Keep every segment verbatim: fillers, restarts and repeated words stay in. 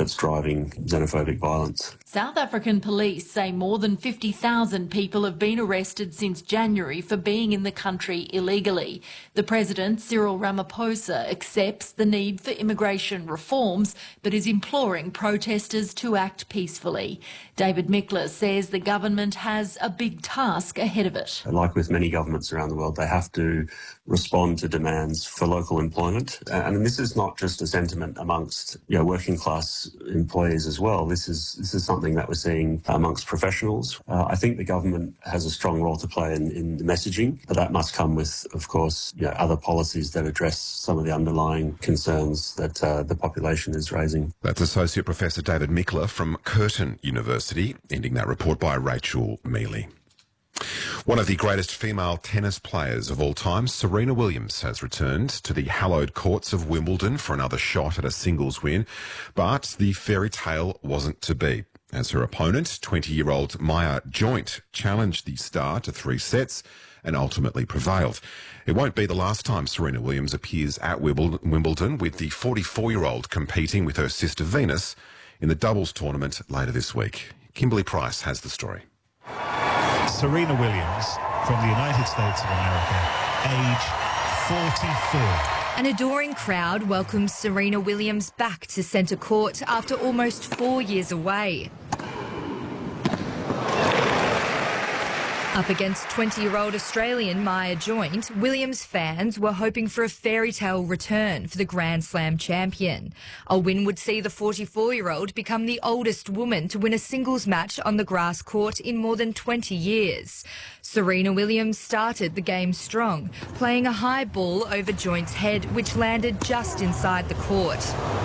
that's driving xenophobic violence. South African police say more than fifty thousand people have been arrested since January for being in the country illegally. The President, Cyril Ramaphosa, accepts the need for immigration reforms but is imploring protesters to act peacefully. David Mickler says the government has a big task ahead of it. Like with many governments around the world, they have to respond to demands for local employment. And this is not just a sentiment amongst you know, working class employees as well. This is this is something that we're seeing amongst professionals. Uh, I think the government has a strong role to play in, in the messaging, but that must come with, of course, you know, other policies that address some of the underlying concerns that uh, the population is raising. That's Associate Professor David Mickler from Curtin University, ending that report by Rachel Mealy. One of the greatest female tennis players of all time, Serena Williams, has returned to the hallowed courts of Wimbledon for another shot at a singles win, but the fairy tale wasn't to be, as her opponent, twenty-year-old Maya Joint, challenged the star to three sets and ultimately prevailed. It won't be the last time Serena Williams appears at Wimbledon, with the forty-four-year-old competing with her sister Venus in the doubles tournament later this week. Kimberly Price has the story. Serena Williams from the United States of America, age forty-four. An adoring crowd welcomes Serena Williams back to centre court after almost four years away. Up against twenty-year-old Australian Maya Joint, Williams fans were hoping for a fairy tale return for the Grand Slam champion. A win would see the forty-four-year-old become the oldest woman to win a singles match on the grass court in more than twenty years. Serena Williams started the game strong, playing a high ball over Joint's head, which landed just inside the court.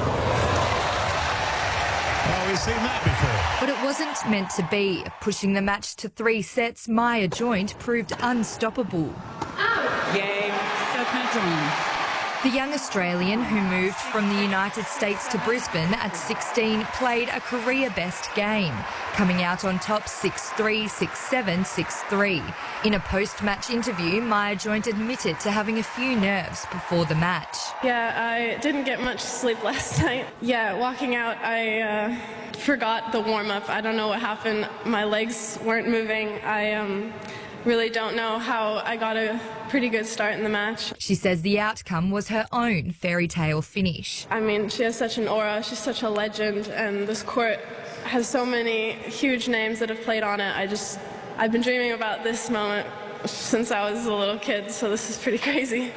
Well, we've seen that before. But it wasn't meant to be. Pushing the match to three sets, Maya Joint proved unstoppable. Out. Game, set, drawn. The young Australian, who moved from the United States to Brisbane at sixteen, played a career-best game, coming out on top six three, six seven, six three. In a post-match interview, Maya Joint admitted to having a few nerves before the match. Yeah, I didn't get much sleep last night. Yeah, walking out, I uh, forgot the warm-up. I don't know what happened. My legs weren't moving. I um, really don't know how I got a pretty good start in the match. She says the outcome was her own fairy tale finish. I mean, she has such an aura. She's such a legend, and this court has so many huge names that have played on it. I just, I've been dreaming about this moment since I was a little kid, so this is pretty crazy.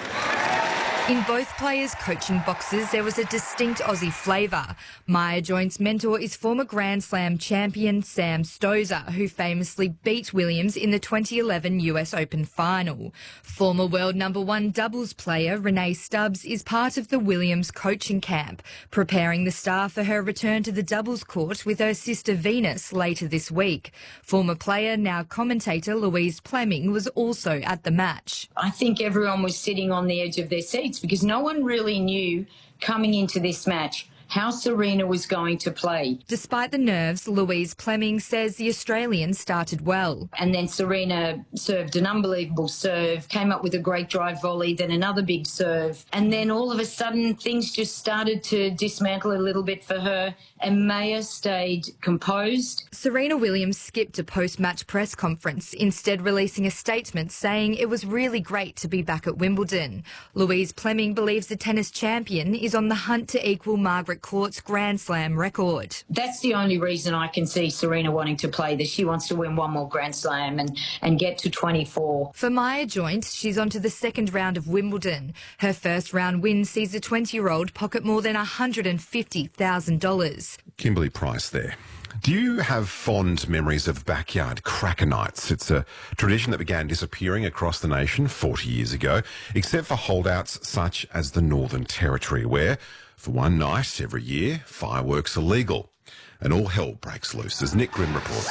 In both players' coaching boxes, there was a distinct Aussie flavour. Maya Joint's mentor is former Grand Slam champion Sam Stosur, who famously beat Williams in the twenty eleven U S Open final. Former world number one doubles player Renee Stubbs is part of the Williams coaching camp, preparing the star for her return to the doubles court with her sister Venus later this week. Former player, now commentator Louise Plemming, was also at the match. I think everyone was sitting on the edge of their seats, because no one really knew coming into this match how Serena was going to play. Despite the nerves, Louise Plemming says the Australian started well. And then Serena served an unbelievable serve, came up with a great drive volley, then another big serve. And then all of a sudden, things just started to dismantle a little bit for her, and Maya stayed composed. Serena Williams skipped a post-match press conference, instead releasing a statement saying it was really great to be back at Wimbledon. Louise Plemming believes the tennis champion is on the hunt to equal Margaret Court's Grand Slam record. That's the only reason I can see Serena wanting to play this. She wants to win one more Grand Slam and, and get to twenty-four. For Maya Joint, she's on to the second round of Wimbledon. Her first round win sees the twenty-year-old pocket more than one hundred fifty thousand dollars. Kimberly Price there. Do you have fond memories of backyard cracker nights? It's a tradition that began disappearing across the nation forty years ago, except for holdouts such as the Northern Territory, where, for one night every year, fireworks are legal. And all hell breaks loose, as Nick Grimm reports.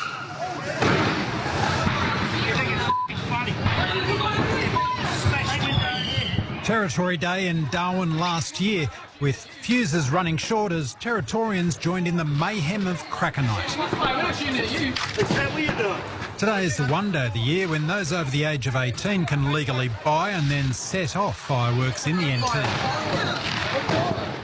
Territory Day in Darwin last year, with fuses running short as Territorians joined in the mayhem of Cracker Night. Today is the one day of the year when those over the age of eighteen can legally buy and then set off fireworks in the N T.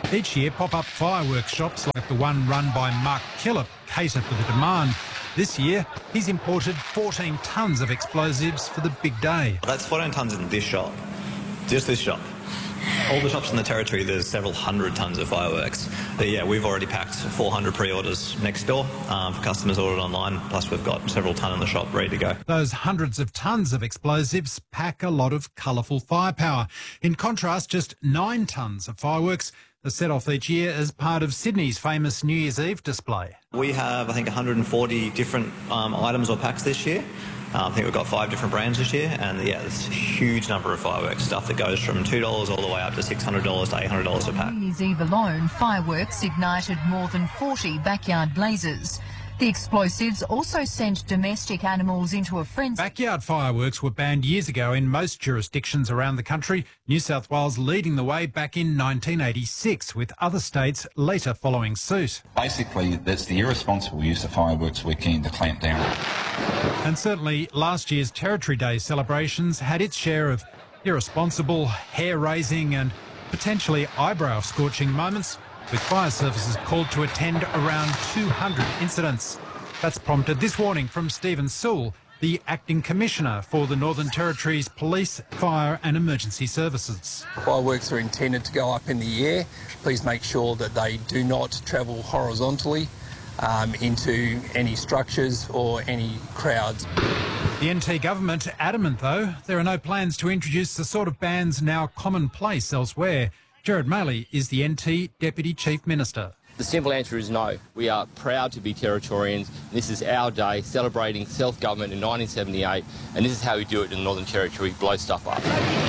Each year, pop-up fireworks shops like the one run by Mark Killip cater for the demand. This year, he's imported fourteen tonnes of explosives for the big day. That's fourteen tonnes in this shop, just this shop. All the shops in the territory, there's several hundred tonnes of fireworks. But yeah, we've already packed four hundred pre-orders next door um, for customers ordered online, plus we've got several tonne in the shop ready to go. Those hundreds of tonnes of explosives pack a lot of colourful firepower. In contrast, just nine tonnes of fireworks are set off each year as part of Sydney's famous New Year's Eve display. We have, I think, one hundred forty different um, items or packs this year. Uh, I think we've got five different brands this year, and yeah, there's a huge number of fireworks, stuff that goes from two dollars all the way up to six hundred dollars to eight hundred dollars a pack. New Year's Eve alone, fireworks ignited more than forty backyard blazes. The explosives also sent domestic animals into a frenzy. Backyard fireworks were banned years ago in most jurisdictions around the country, New South Wales leading the way back in nineteen eighty-six, with other states later following suit. Basically, that's the irresponsible use of fireworks we're keen to clamp down on. And certainly last year's Territory Day celebrations had its share of irresponsible, hair-raising and potentially eyebrow-scorching moments, with fire services called to attend around two hundred incidents. That's prompted this warning from Stephen Sewell, the Acting Commissioner for the Northern Territory's Police, Fire and Emergency Services. Fireworks are intended to go up in the air. Please make sure that they do not travel horizontally um, into any structures or any crowds. The N T government adamant, though, there are no plans to introduce the sort of bans now commonplace elsewhere. Gerard Maley is the N T Deputy Chief Minister. The simple answer is no. We are proud to be Territorians. This is our day, celebrating self-government in nineteen seventy-eight, and this is how we do it in the Northern Territory, blow stuff up.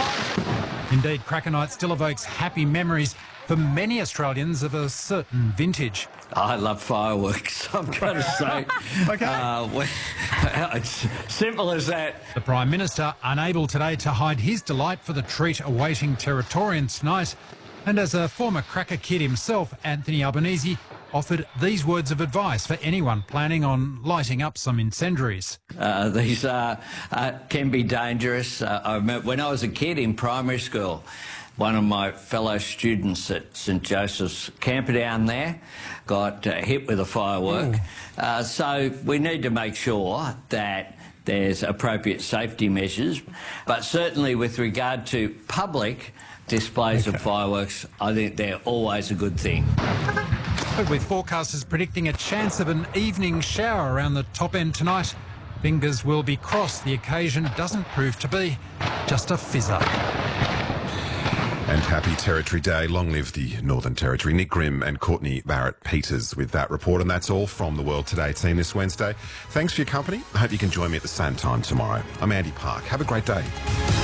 Indeed, Cracker Night still evokes happy memories for many Australians of a certain vintage. I love fireworks, I'm going to say. OK. Uh, well, it's simple as that. The Prime Minister unable today to hide his delight for the treat awaiting Territorians tonight. And as a former cracker kid himself, Anthony Albanese offered these words of advice for anyone planning on lighting up some incendiaries. Uh, these uh, uh, can be dangerous. Uh, I remember when I was a kid in primary school, one of my fellow students at St Joseph's Camperdown there got uh, hit with a firework. Uh, so we need to make sure that there's appropriate safety measures. But certainly with regard to public displays okay. of fireworks, I think they're always a good thing. But with forecasters predicting a chance of an evening shower around the top end tonight, fingers will be crossed the occasion doesn't prove to be just a fizzer. And happy Territory Day. Long live the Northern Territory. Nick Grimm and Courtney Barrett-Peters with that report. And that's all from the World Today team this Wednesday. Thanks for your company. I hope you can join me at the same time tomorrow. I'm Andy Park. Have a great day.